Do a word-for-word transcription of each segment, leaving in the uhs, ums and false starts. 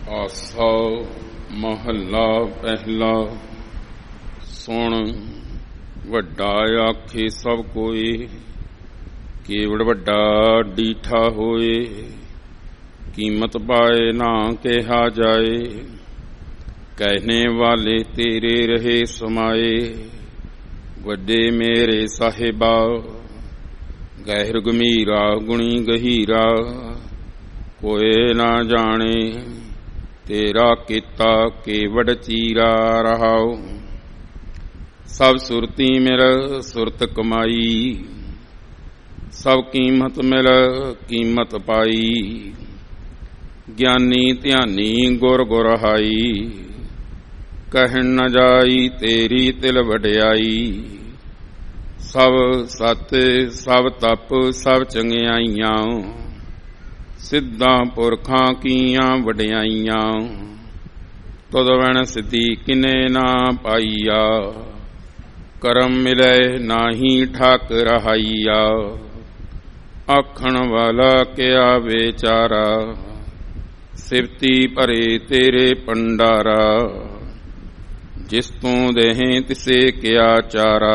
ਆਸਾ ਮਹੱਲਾ ਪਹਿਲਾ। ਸੁਣ ਵੱਡਾ ਆਖੇ ਸਭ ਕੋਈ, ਕੇਵੜ ਵੱਡਾ ਡੀਠਾ ਹੋਏ। ਕੀਮਤ ਪਾਏ ਨਾ ਕਿਹਾ ਜਾਏ, ਕਹਿਣੇ ਵਾਲੇ ਤੇਰੇ ਰਹੇ ਸਮਾਏ। ਵੱਡੇ ਮੇਰੇ ਸਾਹਿਬਾ, ਗਹਿਰ ਗੰਭੀਰਾ ਗੁਣੀ ਗਹੀਰਾ। ਕੋਏ ਨਾ ਜਾਣੇ ਤੇਰਾ ਕੀਤਾ ਕੇਵੜ ਚੀਰਾ ਰਹਾਉ। ਸਭ ਸੁਰਤੀ ਮਿਲ ਸੁਰਤ ਕਮਾਈ, ਸਭ ਕੀਮਤ ਮਿਲ ਕੀਮਤ ਪਾਈ। ਗਿਆਨੀ ਧਿਆਨੀ ਗੁਰ ਗੁਰਹਾਈ, ਕਹਿਣ ਨ ਜਾਈ ਤੇਰੀ ਤਿਲ ਵਡਿਆਈ। ਸਭ ਸਤ ਸਭ ਤਪ ਸਭ ਚੰਗਿਆਈਆਂ, ਸਿੱਧਾਂ ਪੁਰਖਾਂ ਕੀਆਂ ਵਡਿਆਈਆਂ। ਤੁਧ ਵਣ ਸਿੱਧੀ ਕਿਨੇ ਨਾ ਪਾਈਆ, ਕਰਮ ਮਿਲੇ ਨਾਹੀ ਠਾਕ ਰਹਾਈਆ। ਆਖਣ ਵਾਲਾ ਕਿਆ ਵਿਚਾਰਾ, ਸਿਫਤੀ ਭਰੇ ਤੇਰੇ ਭੰਡਾਰਾ। ਜਿਸ ਤੂੰ ਦੇਹੀਂ ਤਿਸੇ ਕਿਆ ਚਾਰਾ,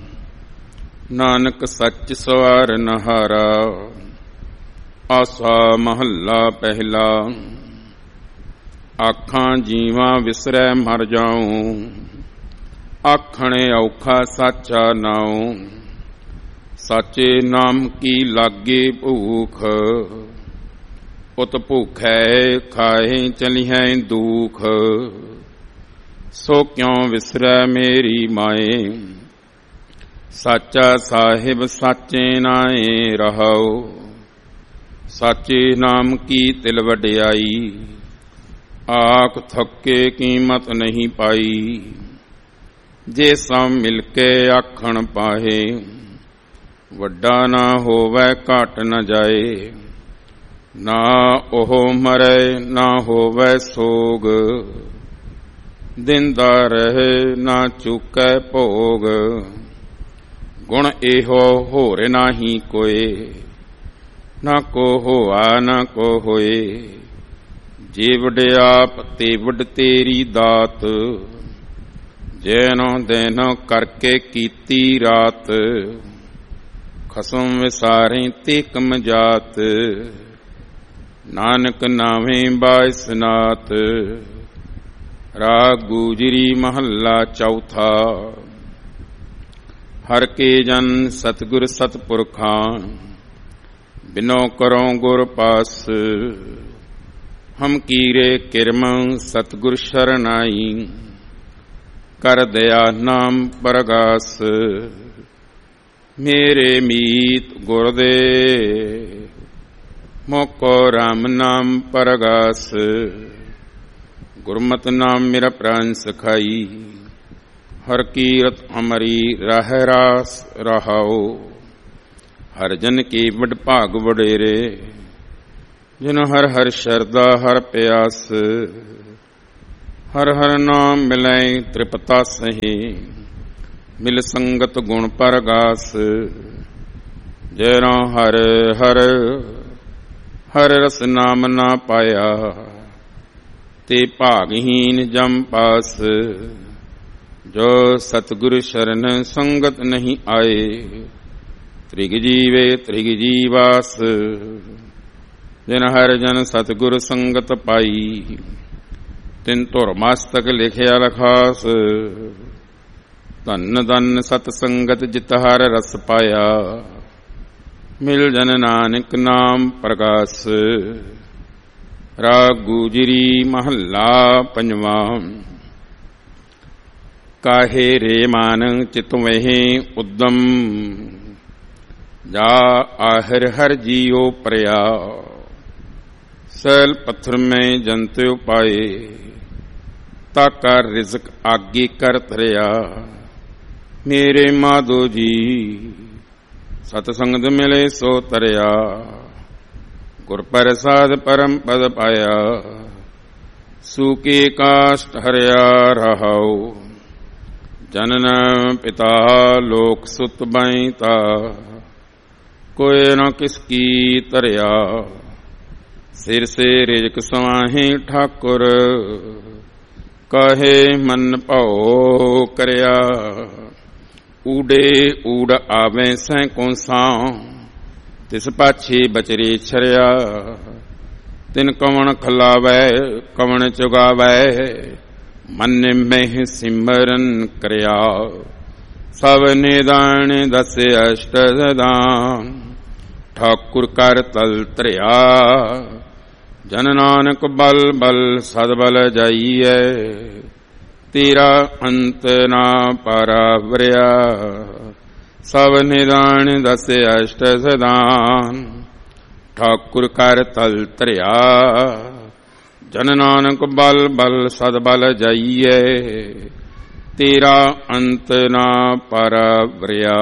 ਨਾਨਕ ਸੱਚ ਸਵਾਰ ਨਹਾਰਾ। ਆਸਾ ਮਹੱਲਾ ਪਹਿਲਾ। ਆਖਾਂ ਜੀਵਾਂ ਵਿਸਰੈ ਮਰ ਜਾਉ, ਆਖਣੇ ਔਖਾ ਸਾਚਾ ਨਾਉ। ਸਾਚੇ ਨਾਮ ਕੀ ਲਾਗੇ ਭੂਖ, ਉਤ ਭੂਖੈ ਖਾਏ ਚਲਿਹੈ ਦੁਖ। ਸੋ ਕਿਉ ਵਿਸਰੈ ਮੇਰੀ ਮਾਏ, ਸਾਚਾ ਸਾਹਿਬ ਸਾਚੇ ਨਾਏ ਰਹਾਉ। ਸਾਚੇ ਨਾਮ ਕੀ ਤਿਲ ਵਡਿਆਈ, ਆਖ ਥੱਕੇ ਕੀਮਤ ਨਹੀਂ ਪਾਈ। ਜੇ ਸਭ ਮਿਲ ਕੇ ਆਖਣ ਪਾਹੇ, ਵੱਡਾ ਨਾ ਹੋਵੈ ਘਟ ਨ ਜਾਏ। ਨਾ ਉਹ ਮਰੈ ਨਾ ਹੋਵੈ ਸੋਗ, ਦਿੰਦਾ ਰਹੇ ਨਾ ਚੁਕੈ ਭੋਗ। ਗੁਣ ਇਹੋ ਹੋਰ ਨਾਹੀ ਕੋਏ, ਨਾ ਕੋ ਹੋਆ ਨਾ ਕੋ ਹੋਏ। ਜੇ ਵਡਿਆਪ ਤੇ ਵਡ ਤੇਰੀ ਦਾਤ, ਜੈਨੋ ਦੇਨੋ ਕਰਕੇ ਕੀਤੀ ਰਾਤ। ਖਸਮ ਵਿਸਾਰੇ ਤੇ ਕਮ ਜਾਤ, ਨਾਨਕ ਨਾਵੇਂ ਬਾਇਸਨਾਤ। ਰਾਗ ਗੂਜਰੀ ਮਹੱਲਾ ਚੌਥਾ। ਹਰ ਕੇ ਜਨ ਸਤਿਗੁਰ ਸਤਿਪੁਰਖਾਂ, ਬਿਨੋ ਕਰੋ ਗੁਰ ਪਾਸ। ਹਮ ਕੀਰੇ ਕਿਰਮ ਸਤਿਗੁਰ ਸ਼ਰਨਾਈ, ਕਰ ਦਇਆ ਨਾਮ ਪਰਗਾਸ। ਮੇਰੇ ਮੀਤ ਗੁਰ ਦੇ, ਮੋਕੋ ਰਾਮ ਨਾਮ ਪਰਗਾਸ। ਗੁਰਮਤਿ ਨਾਮ ਮੇਰਾ ਪ੍ਰਾਨ ਸਖਾਈ, ਹਰ ਕੀਰਤ ਅਮਰੀ ਰਹਿ ਰਾਸ ਰਹਾਉ। ਹਰ ਜਨ ਕੀ ਵਡ ਭਾਗ ਵਡੇਰੇ, ਜਿਨ ਹਰ ਹਰ ਸ਼ਰਦਾ ਹਰ ਪਿਆਸ। ਹਰ ਹਰ ਨਾਮ ਮਿਲੈ ਤ੍ਰਿਪਤਾ ਸਹੀ, ਮਿਲ ਸੰਗਤ ਗੁਣ ਪਰਗਾਸ। ਜੈਨੋ ਹਰ ਹਰ ਹਰ ਰਸ ਨਾਮ ਨਾ ਪਾਇਆ, ਤੇ ਭਾਗਹੀਨ ਜਮ ਪਾਸ। ਜੋ ਸਤਿਗੁਰ ਸ਼ਰਨ ਸੰਗਤ ਨਹੀਂ ਆਏ, ਤ੍ਰਿਗ ਜੀਵੇ ਤ੍ਰਿਗ ਜੀਵਾਸ। ਜਿਨ ਹਰ ਜਨ ਸਤਿਗੁਰ ਸੰਗਤ ਪਾਈ, ਤਿਨ ਧੁਰ ਮਸਤਕ ਲਿਖਿਆ ਲਖਾਸ। ਧੰਨ ਧੰਨ ਸਤ ਸੰਗਤ ਜਿਤ ਹਰ ਰਸ ਪਾਇਆ, ਮਿਲ ਜਨ ਨਾਨਕ ਨਾਮ ਪ੍ਰਗਾਸ। ਰਾਗ ਗੂਜਰੀ ਮਹੱਲਾ ਪੰਜਵਾ। ਕਾਹੇ ਰੇ ਮਾਨ ਚਿਤ ਵਹਿ ਉਦਮ, ਜਾ ਆਹਰ ਹਰ ਜੀਉ ਪ੍ਰਿਆ। ਸੈਲ ਪੱਥਰ ਮੈਂ ਜੰਤਿਉ ਪਾਏ, ਤਾ ਕਰ ਰਿਜ਼ਕ ਆਗੇ ਕਰ ਧਰਿਆ। ਮੇਰੇ ਮਾਧੋ ਜੀ ਸਤ ਸੰਗਤ ਮਿਲੇ ਸੋ ਤਰਿਆ। ਗੁਰ ਪ੍ਰਸਾਦ ਪਰਮ ਪਦ ਪਾਇਆ, ਸੂਕੇ ਕਾਸ਼ਟ ਹਰਿਆ ਰਹਾਉ। ਜਨਨ ਪਿਤਾ ਲੋਕ ਸੁਤ ਬੈਤਾ, ਕੋਇ ਨ ਕਿਸ ਕੀ ਧਰਿਆ। ਸਿਰ ਸੇ ਰਿਜਕ ਸਵਾਹੇ ਠਾਕੁਰ, ਕਹੇ ਮਨ ਭਉ ਕਰਿਆ। ਊੜੇ ਊੜ ਆਵੇ ਸੈ ਕੋਸਾਂ, ਤਿਸ ਪਾਛੇ ਬਚਰੇ ਛਰਿਆ। ਤਿਨ ਕਵਣ ਖਲਾਵੈ ਕਵਣ ਚੁਗਾਵੈ, ਮਨ ਮਹਿ ਸਿਮਰਨ ਕਰਿਆ। ਸਭ ਨਿਦਾਨ ਦਸ ਅਸ਼ਟ ਸਦਾਨ, ਠਾਕੁਰ ਕਰ ਤਲ ਧਰਿਆ। ਜਨ ਨਾਨਕ ਬਲ ਬਲ ਸਦ ਬਲ ਜਾਈਐ, ਤੇਰਾ ਅੰਤ ਨਾ ਪਰਾਵਰਿਆ। ਸਭ ਨਿਦਾਨ ਦਸ ਅਸ਼ਟ ਸਦਾਨ, ਠਾਕੁਰ ਕਰ ਤਲ ਧਰਿਆ। ਜਨ ਨਾਨਕ ਬਲ ਬਲ ਸਦ ਬਲ ਜਾਈਐ, ਤੇਰਾ ਅੰਤ ਨਾ ਪਰਾਵਰਿਆ।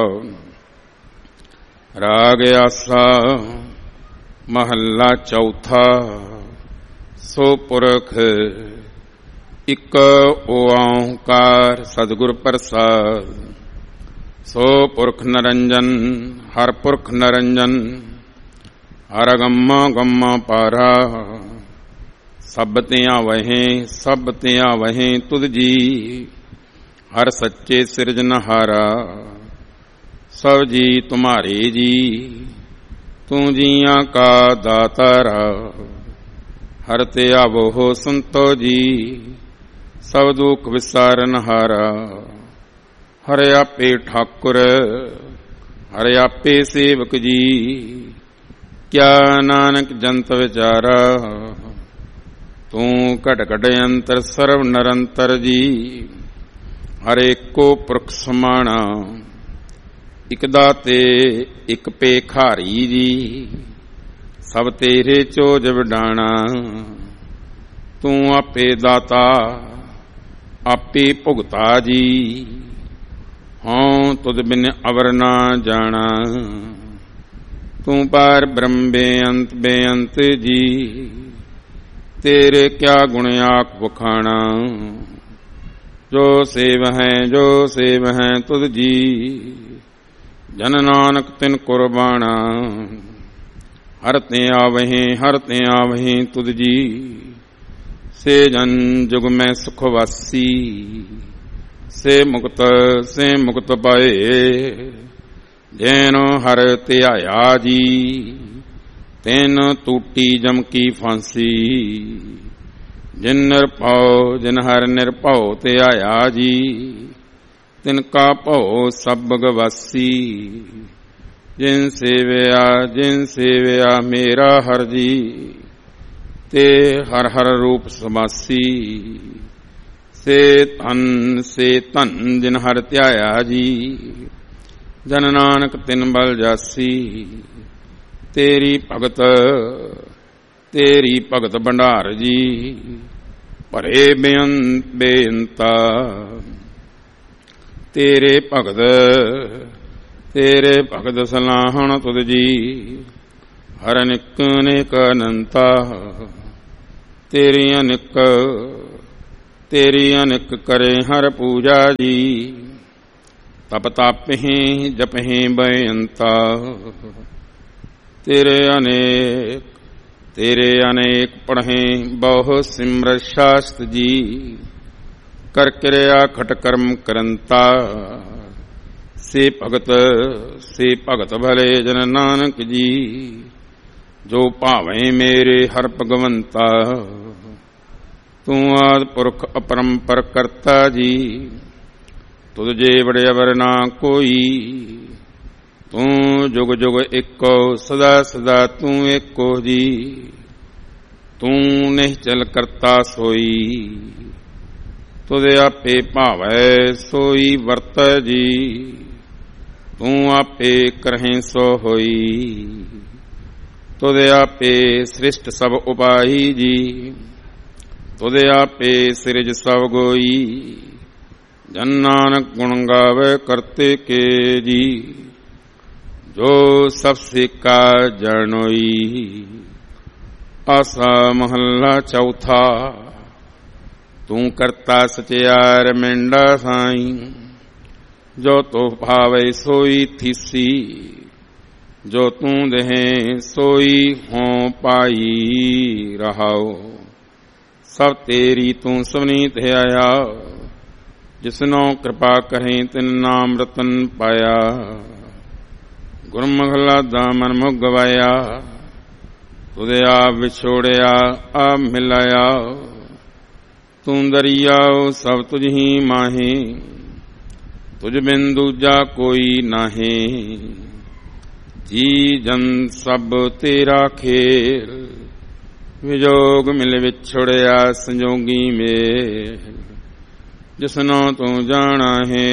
ਰਾਗ ਆਸਾ ਮਹੱਲਾ ਚੌਥਾ। ਸੋ ਪੁਰਖ ਇਕ ਓੰਕਾਰ ਸਤਿਗੁਰ ਪ੍ਰਸਾਦ। ਸੋ ਪੁਰਖ ਨਿਰੰਜਨ ਹਰ ਪੁਰਖ ਨਿਰੰਜਨ, ਹਰ ਗੰਮਾ ਗੰਮਾ ਪਾਰਾ। ਸਭ ਤਿਆਂ ਵਹੇ ਸਭ ਤਿਆਂ ਵਹੇ ਤੁਧ ਜੀ, ਹਰ ਸੱਚੇ ਸਿਰਜਨਹਾਰਾ। ਸਭ ਜੀ ਤੁਮਾਰੇ ਜੀ, ਤੂੰ ਜੀਆਂ ਕਾ ਦਾਤਾਰਾ। ਹਰ ਤੇ ਆਵੋ ਸੰਤੋ ਜੀ, ਸਭ ਦੁਖ ਵਿਸਾਰਨਹਾਰਾ। ਹਰ ਆਪੇ ਠਾਕੁਰ ਹਰ ਆਪੇ ਸੇਵਕ ਜੀ, ਕਿਆ ਨਾਨਕ ਜੰਤ ਵਿਚਾਰਾ। ਤੂੰ ਘਟ ਘਟ ਅੰਤਰ ਸਰਵ ਨਿਰੰਤਰ ਜੀ, ਹਰ ਏਕੋ ਪੁਰਖ ਸਮਾਣਾ। ਇਕ ਦਾਤੇ ਇਕ ਭੇਖਾਰੀ ਜੀ, ਸਭ ਤੇਰੇ ਚੋਜ ਵਡਾਣਾ। ਤੂੰ ਆਪੇ ਦਾਤਾ ਆਪੇ ਭੁਗਤਾ ਜੀ, ਹਉ ਤੁਧ ਬਿਨ ਅਵਰ ਨਾ ਜਾਣਾ। ਤੂੰ ਪਾਰ ਬ੍ਰਹਮ ਬੇਅੰਤ ਬੇਅੰਤ ਜੀ, ਤੇਰੇ ਕਿਆ ਗੁਣ ਆਖ ਵਖਾਣਾ। ਜੋ ਸੇਵ ਹੈ ਜੋ ਸੇਵ ਹੈ ਤੁਧ ਜੀ, ਜਨ ਨਾਨਕ ਤਿਨ ਕੁਰਬਾਣਾ। ਹਰ ਤੇ ਆਵਹੀਂ ਹਰ ਤੇ ਆਵਹੀਂ ਤੁਧ ਜੀ, ਸੇ ਜਨ ਜੁਗ ਮੈਂ ਸੁਖ ਵਾਸੀ। ਸੇ ਮੁਕਤ ਸੇ ਮੁਕਤ ਪਾਏ, ਜੈਨੋ ਹਰ ਧਿਆਇਆ ਜੀ। ਤੈਨ ਟੂਟੀ ਜਮ ਕੀ ਫਾਂਸੀ, ਜਿਨ ਨਿਰਭਉ ਜਿਨ ਹਰ ਨਿਰਭਉ ਧਿਆਇਆ ਜੀ। ਤਿਨ ਕਾ ਭਉ ਸਭ ਗਵਾਸੀ, ਜਿਨ ਸੇਵਿਆ ਜਿਨ ਸੇਵਿਆ ਮੇਰਾ ਹਰ ਜੀ। ਤੇ ਹਰ ਹਰ ਰੂਪ ਸਮਾਸੀ, ਸੇ ਧਨ ਸੇ ਧਨ ਜਿਨ ਹਰ ਧਿਆਇਆ ਜੀ। ਜਨ ਨਾਨਕ ਤਿਨ ਬਲ ਜਾਸੀ, ਤੇਰੀ ਭਗਤ ਤੇਰੀ ਭਗਤ ਭੰਡਾਰ ਜੀ। ਭਰੇ ਬੇਅੰਤ ਬੇਅੰਤਾ, ਤੇਰੇ ਭਗਤ ਤੇਰੇ ਭਗਤ ਸਲਾਹਣ ਤੁਧ ਜੀ। ਹਰ ਨਿਕ ਅਨੇਕ ਅਨੰਤਾ, ਤੇਰੀ ਅਨਿਕ ਤੇਰੀ ਅਨਿਕ ਕਰੇ ਹਰ ਪੂਜਾ ਜੀ। ਤਪ ਤਾਪਹਿ ਜਪਹਿ ਬੇਅੰਤਾ, ਤੇਰੇ ਅਨੇਕ ਤੇਰੇ ਅਨੇਕ ਪੜ੍ਹੇ ਬਹੁ ਸਿਮਰ ਸ਼ਾਸਤ ਜੀ। ਕਰ ਕਿਰਿਆ ਖਟ ਕਰਮ ਕਰੰਤਾ, ਸੇ ਭਗਤ ਸੇ ਭਗਤ ਭਲੇ ਜਨ ਨਾਨਕ ਜੀ। ਜੋ ਭਾਵੇਂ ਮੇਰੇ ਹਰ ਭਗਵੰਤਾ, ਤੂੰ ਆਦਿ ਪੁਰਖ ਅਪਰੰਪਰ ਕਰਤਾ ਜੀ। ਤੁਧ ਜੇ ਵੜਿਆ ਵਰ ਨਾ ਕੋਈ, ਤੂੰ ਜੁਗ ਜੁਗ ਏਕੋ ਸਦਾ ਸਦਾ ਤੂੰ ਏਕੋ ਜੀ। ਤੂੰ ਨਿਹਚਲ ਕਰਤਾ ਸੋਈ, ਤੁਧ ਆਪੇ ਭਾਵੈ ਸੋਈ ਵਰਤ ਜੀ। ਤੂੰ ਆਪੇ ਕਰਹਿ ਸੋ ਹੋਈ, ਤੁਧ ਆਪੇ ਸ੍ਰਿਸ਼ਟ ਸਭ ਉਪਾਈ ਜੀ। ਤੁਧ ਆਪੇ ਸਿਰਜ ਸਭ ਗੋਈ, ਜਨ ਨਾਨਕ ਗੁਣ ਗਾਵੇ ਕਰਤੇ ਕੇ ਜੀ। ਜੋ ਸਭ ਸਿਕਾ ਜਾਣੋਈ। ਆਸਾ ਮਹੱਲਾ ਚੌਥਾ। ਤੂੰ ਕਰਤਾ ਸਚਿਆਰ ਮਿੰਡਾ ਸਾਈ, ਜੋ ਤੋ ਭਾਵੇ ਸੋਈ ਥੀਸੀ। जो तू देहे सोई हों पाई रहाओ। सब तेरी तू सवनीत है आया, जिसनो कृपा करें तिन नाम रतन पाया। गुरमुख दामन मुख गवाया, तुझे आप विछोड़या आप मिलाया। तू दरियाओ सब तुझ ही माहे, तुझ बिन दूजा कोई नाहे। जी जन सब तेरा खेल, विजोग मिल विछोड़या संजोगी मेल। जिसनो तू जाना है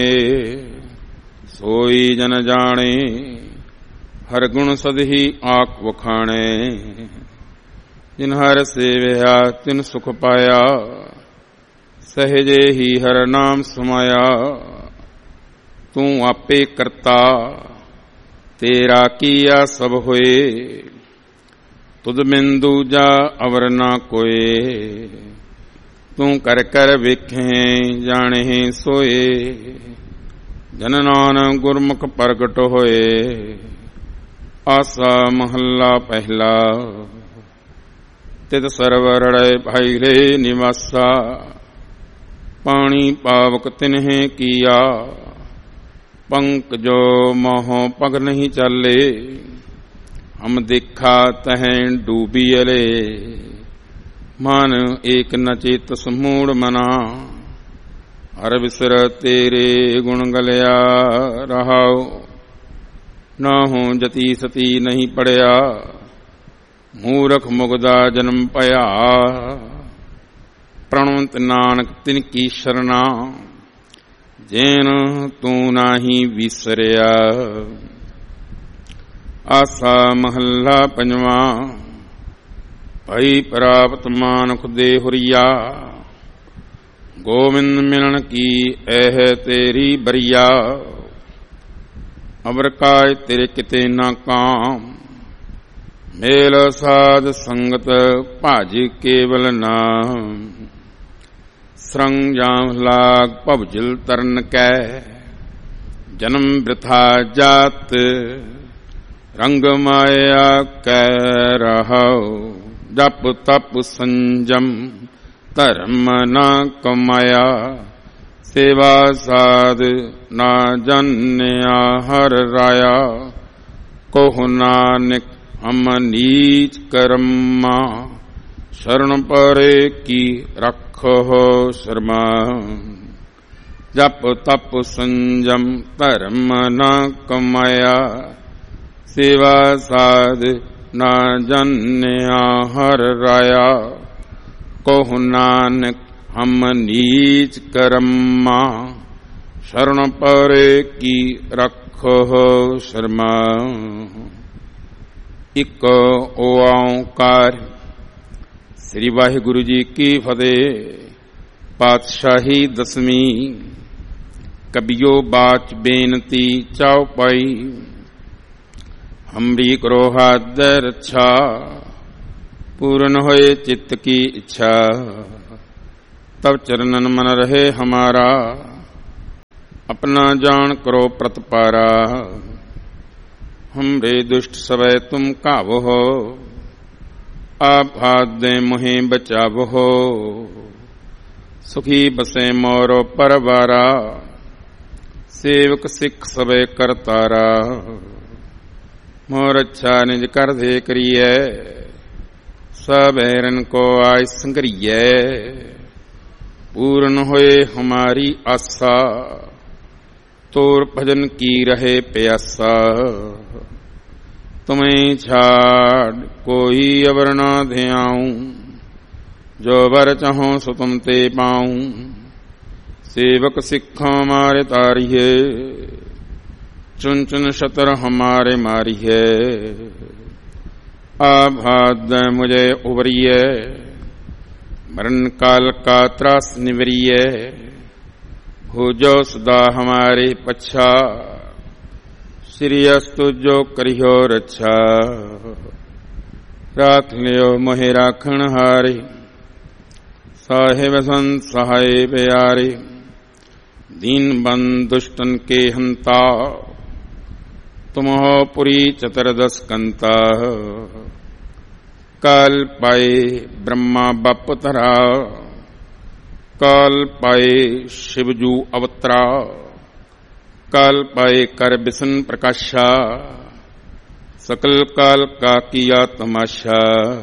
सोई जन जाने, हर गुण सद ही आक वखाणे। जिन हर सेवया तिन सुख पाया, सहजे ही हर नाम समाया। तू आपे करता तेरा किया सब होए, तुद बिन दूजा अवर ना कोए। तू कर कर वेखें जाने सोए, जन नानक गुरमुख प्रगट होए। आसा महला पहला, तित सरवरड़े भाईरे निवासा। पानी पावक तिन्हें किया, पंक जो मोह पग नहीं चले। हम देखा तहें डूबियले, मन एक न चेत समूढ़ मना। हर विसर तेरे गुण गलया रहाओ, न हो जति सती नहीं पड़या। मूरख मुगदा जन्म पया, प्रणवंत नानक तिनकी शरणा। जैन तू नाही विसरया। आसा महला पंजवा, भई प्राप्त मानुख दे हुरिया। गोविंद मिलन की एह तेरी बरिया। अवर काय तेरे किते ना काम, मेल साध संगत भाज केवल नाम। श्रृंग जाम लाग पवजिल तरन कै, जन्म वृथा जात रंग माया कै रहाओ। जप तप संजम धर्म न कमाया, सेवा साध ना जन्या हर राया। कोह नानक हम नीच कर्मा, शरण परे की रखो शर्मा। जप तप संजम धर्म न कमाया, सेवा साध ना जन्या हर राया। कोह नानक हम नीच कर्मा, शरण परे की रखो शर्मा। एक ओंकार। श्री वाहिगुरु जी की फतेह। पातशाही दसवीं। कबियो बाच बेनती चाव पाई, हमरी करो हाथ रक्षा। पूर्ण होए चित्त की इच्छा, तब चरणन मन रहे हमारा। अपना जान करो प्रतपारा, हमरे दुष्ट सवै तुम कावो हो। आप हाथ दे मुहे बचावो हो, सुखी बसे मोरो परवारा। सेवक सिख सवै करतारा, मोर अच्छा निज कर दे करिए। सब हैरन को आय संगरिए, पूर्ण होए हमारी आशा। तोर भजन की रहे प्यासा, तुम्हें छाड़ कोई अवर ना ध्याऊं। जो वर चाहो सो तुम ते पाऊं। सेवक सिखा मारे तारिये, चुन चुन शतर हमारे मारिये। आभाद मुझे उबरिए, मरण काल का त्रास निवरिए। हो जो सदा हमारे पच्छा, श्री अस्तु जो करियो रक्षा। राख लियो मोहे राखण हारे, साहेब संत सहाय प्यारे। दीन बंद दुष्टन के हंता, तुम हो पुरी चतुर्दश कंता, काल पाए ब्रह्मा बाप तरा, काल पाए शिवजू अवतरा, काल पाए कर बिसन प्रकाशा, सकल काल का किया तमाशा।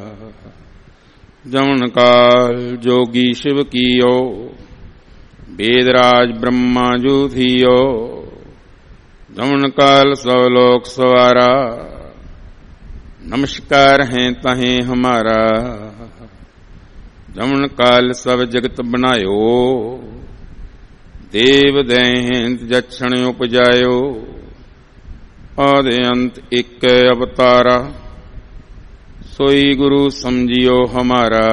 जमन काल जोगी शिव कियो, वेदराज ब्रह्मा जू थियो, जमन काल सौ लोक सवारा, नमस्कार है तहें हमारा। जमन काल सब जगत बनायो, देव दैंत जक्षण उपजायो, आदि अंत एक अवतारा, सोई गुरु समझियो हमारा।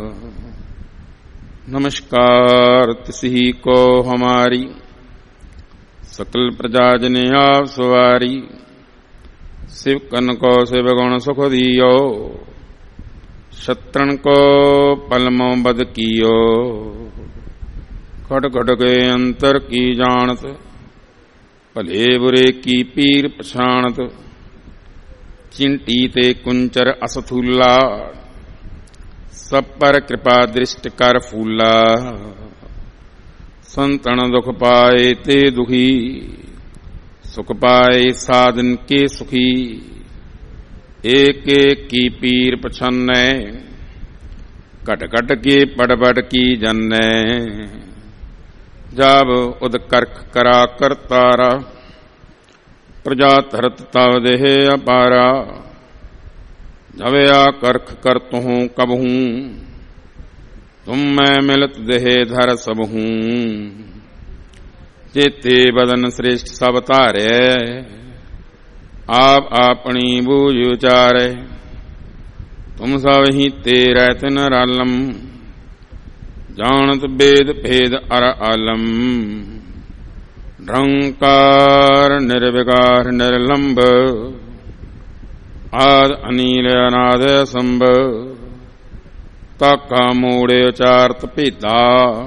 नमस्कार तिसही को हमारी, सकल प्रजा जने आप सवारी। शिव कन को शिव गुण सुख दियो, शत्रुन को पलमो बद कियो। खट खट के अंतर की जानत, भले बुरे की पीर पछाणत। चिंटी ते कुंचर असथूला, सब पर कृपा दृष्ट कर फूला। संतन दुख पाए ते दुखी, सुख पाए साधन के सुखी। एक एक की पीर पछन्ने, कट कट के पड़ पड़ की जन्ने। जब उदकर्क करा करतारा, प्रजा धरत तव देह अपारा। जब आकर्ख कर तुहूं कब हूं, तुम मैं मिलत देह धर सब हूं। जेते बदन श्रेष्ठ सब तारे, आप अपनी बूझ उचारे। तुम सब ही तेरे तिन रालम, जानत वेद भेद अर आलम। ढंकार निर्विकार निर्लंब, आद अनील अनाद संभ। ताका मूड़े उचारत भेदा,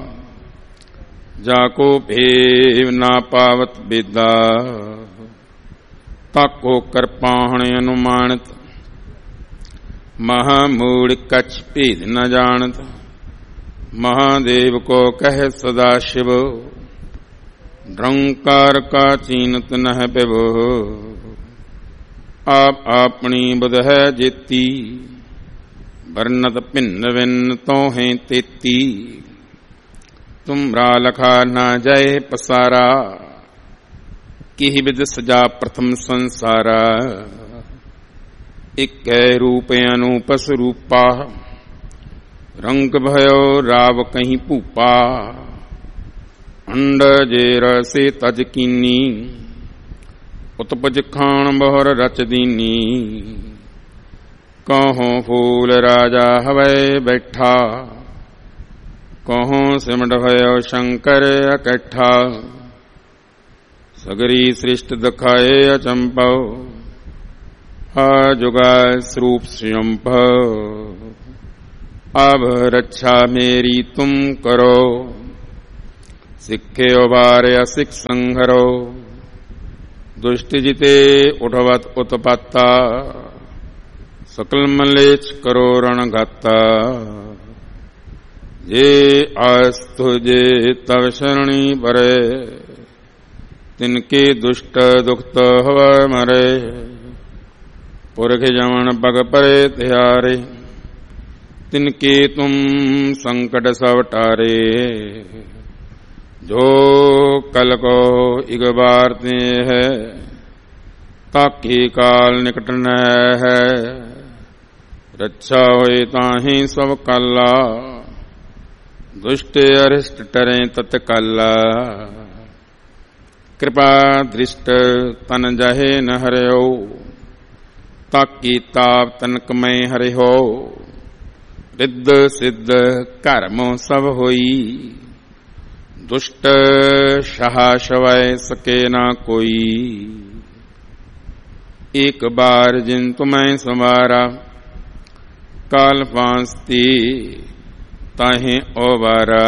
जाको भेव ना पावत बेदा। ताको कृपाहण अनुमानित, महामूढ़ कछ भेद न जानत। महादेव को कह सदा शिव, ढंकार का चीनत नह पिब। आप अपनी बुध है जेती, वर्णत भिन्न भिन्न तो हैं तेती। तुमरा लखा न जय पसारा, कि विद सजा प्रथम संसारा। एक रूप अनूप स्वरूपा, रंग भयो राव कहीं पूपा। अंड जेर से तज कीनी, उत्पज खान बहर रच दीनी। कहों फूल राजा हवै बैठा, कहों सिमट भयो शंकर अकट्ठा। सगरी सृष्ट दिखाए अचंपो, जुगा स्वरूप स्वयंप। अब रक्षा मेरी तुम करो, सिखे उबारे असिख संघरो। दुष्ट जिते उठवत उत्पत्ता, सकल मलेच्छ करो रणघाता। जे आस्तु जे तव शरणी परे, तिनके दुष्ट दुखत हव मरे। पुरख जमन पग परे त्यारे, तिनके तुम संकट सब टारे। जो कल को इक बार ते है, ताकि काल निकट न है। रक्षा होए ताहि सब काला, दुष्ट अरिष्ट टरें तत्काला। कृपा दृष्ट तन जहे न हरयो, ताकि ताप तनक में हरे हो। रिद्ध सिद्ध कर्म सब होई, दुष्ट सहाशवय सके ना कोई। एक बार जिन तुम्हें संवारा, काल फांसती ताहे ओबारा।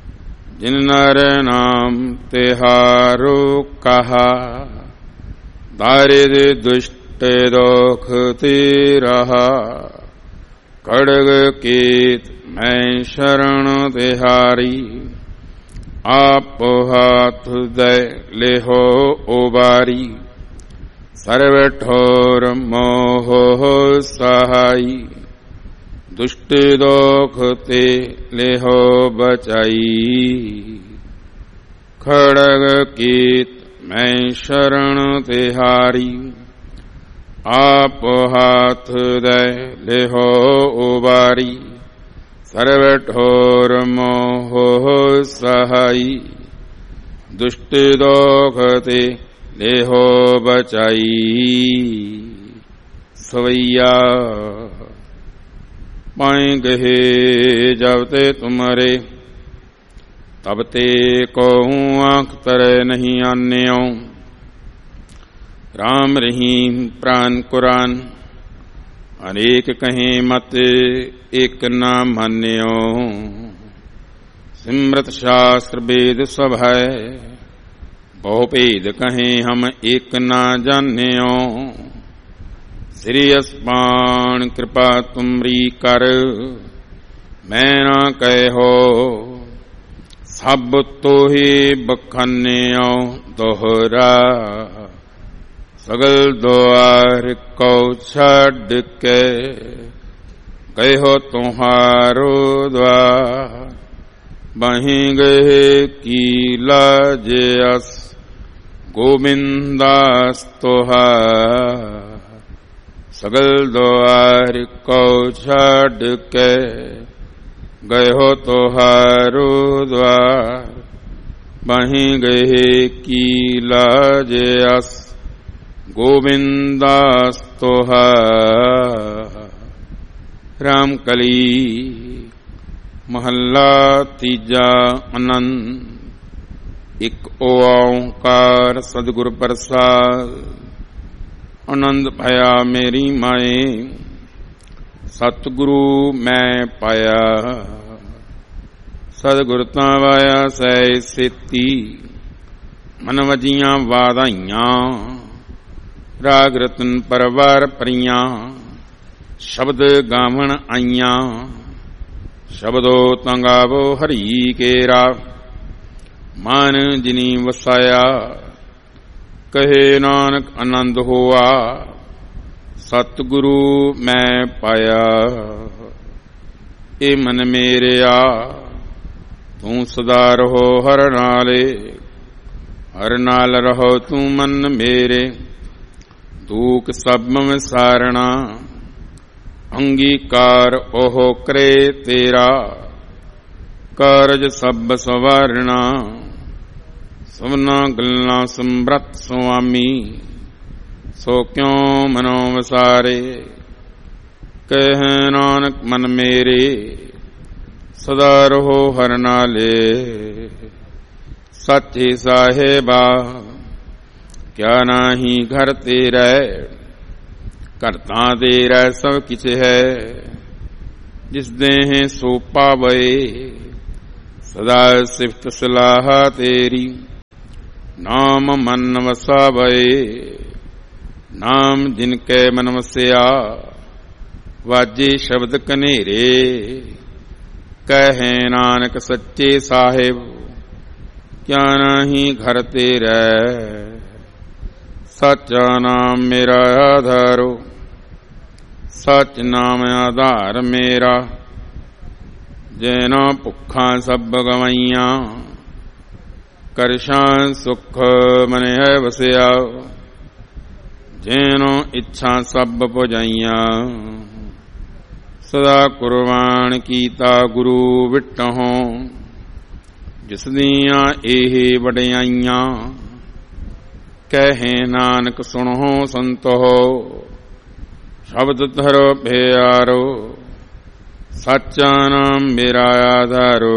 जिन नर नाम तेहारो कहा, दारिद दुष्ट दोख ते रहा, खड़ग कीत मैं शरण तिहारी। आप हाथ दे ले हो उबारी, सर्व ठोर मोह सहाई। दुष्ट दोख ते ले हो बचाई, खड़ग कीत मैं शरण तिहारी। आप हाथ दे ले हो उबारी, सर्व ठोर मोह सहाई। दुष्ट दोख ते ले हो बचाई। सवैया पाए गहे जब ते तुम्हारे, तब ते कहूँ आँख तरे नहीं आन्यो। राम रहीम प्राण कुरान, अनेक कहें मत एक न मान्यो। सिमरत शास्त्र वेद सब है, बहुभेद कहें हम एक न जान्यो। श्री अस्पान कृपा तुमरी कर, मैं न कहो सब तो ही बखान्यो दोहरा। सगल द्वार को छड़ के, गए हो तुम्हारो द्वार। बहीं गए की लाजे अस, गोविंदास तोहार। सगल द्वार को छड़ के, गए हो तोहारो द्वार। बहीं गए की लाजे अस, गोविंदास तोहार। रामकली महल्ला तीजा आनंद। एक ओंकार सदगुरु प्रसाद, आनंद पाया मेरी माए। सतगुरु मैं पाया, सदगुरता वाया सै सेती। मन वजियां वाधाइयां, राग रतन परवार परियां। शब्द गावण आईयां, शब्दो तंगावो हरि केरा। मान जिनी वसाया, कहे नानक आनंद होआ। सतगुरु मैं पाया, ए मन मेरेया। तू सदा रहो हर नाले, हर नाल रहो तू मन मेरे। दुख सब विसारणा, अंगीकार ओहो करे तेरा। कारज सब सवारणा, सबना गल्लां समरथ स्वामी। सो क्यों मनो वसारे, कह नानक मन मेरे। सदा रहो हर नाले, सच्चे साहेबा। क्या नाही घर तेरा, करता तेरा सब किछ है। जिस देह सो पावे, सदा सिफत सलाह तेरी। नाम मन वसावे, नाम जिनके मन वसया। वाजे शब्द कनेरे, कहे नानक सच्चे साहिब। क्या नाही घर तेरा, सच्चा नाम मेरा आधारो। सच नाम आधार मेरा, जैना भुखा सब गवाइया। करशां सुख मन है वसया, जैनो इच्छा सब पुजाइया। सदा कुर्बान कीता गुरु विटहों, जिस दियां एह वडियाइया। कहे नानक सुनो संतो, शब्द धरो प्यारो। सच्चा नाम मेरा आधारो,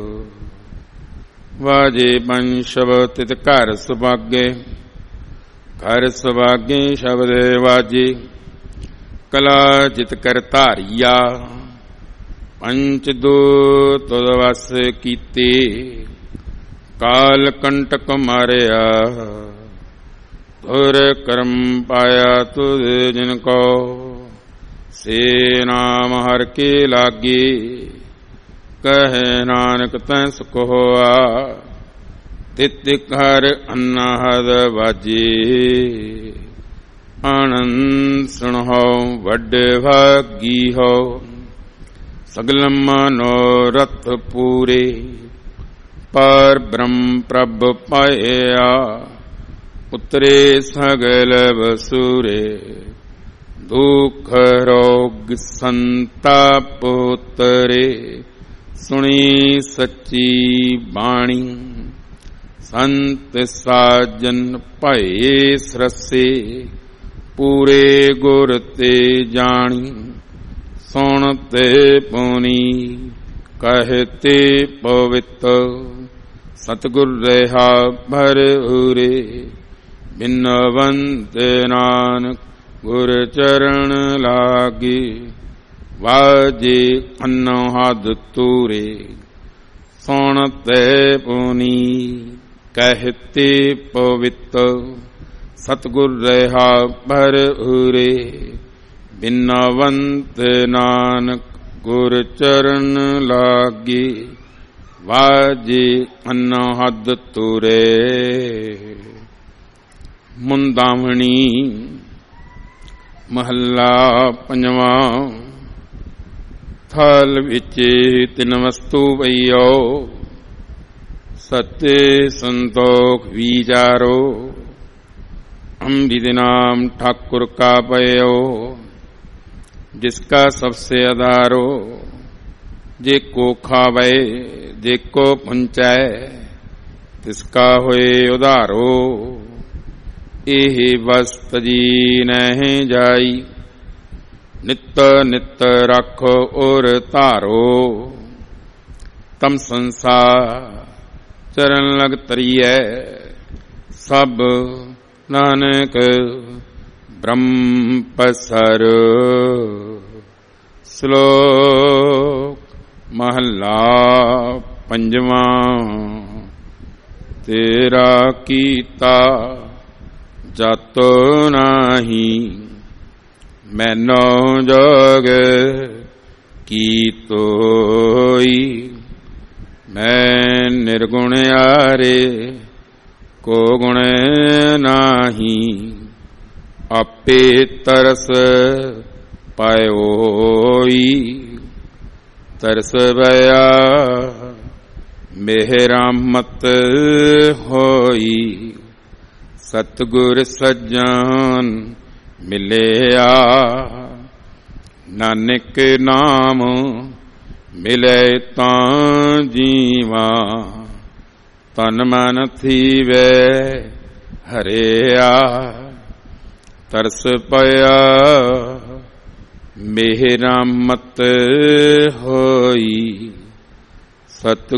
वाजे पंशव तित घर सुभागे। घर सुभागे शब्द वाजे, कला जित कर धारिया। पंच दो तुद वस कीते, काल कंटक मारिया। धुर कर्म पाया तुझ जिनको, से नाम हर के लागे, कहे नानक तैं सुख होआ। तित हर अनाहद बाजे, आनंद सुनहो वड्डे भागी हो। सगल मनोरथ पूरे, पर ब्रह्म प्रभ पाया। उतरे सगल बसुरे, दुख रोग संताप उतरे। सुनी सच्ची बाणी, संत साजन भये सरसे। पूरे गुर ते जानी, सुनते पुनी कहते पवित्र। सतगुर रहा भर उरे, बिनवंत नानक गुर चरण लागे। वाजे अनहद तूरे, सुनते पुनी कहते पवित्र। सतगुर रहा भर उरे, बिनवंत नानक गुर चरण लागे। वाजे अनहद तुरे। मुंदावणी महला पंजवा। थल विचे तिन वस्तु वैयो, सत्य संतोख विचारो। अमृत नाम ठाकुर का पयो, जिसका सबसे आधारो। जे को खावे जे को पुंचाए, तिसका होए उधारो। एहि वस्त जी नहीं जाई, नित नित रखो और तारो। तम संसार चरण लग तरिए, सब नानक ब्रह्म पसर। श्लोक महला पंजवा। तेरा कीता जातो नाही, मैनो जोग की तोई। मैं निर्गुण आरे को गुण नाही, आपे तरस पायोई। तरस भया मेहरामत होई। सतगुर सज्जन मिलया, नानक नाम मिले तां जीवा। तन मन थीवे हरिया, तरस पया मेहरामत होई। सत